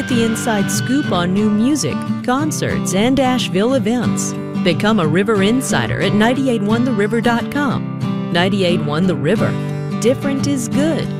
the inside scoop on new music, concerts, and Asheville events. Become a River Insider at 981theriver.com. 981 The River. Different is good.